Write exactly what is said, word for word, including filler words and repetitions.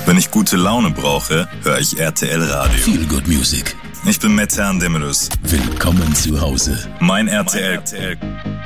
Wenn ich gute Laune brauche, höre ich R T L Radio. Feel Good Music. Ich bin Metehan Demiröz. Willkommen zu Hause. Mein R T L.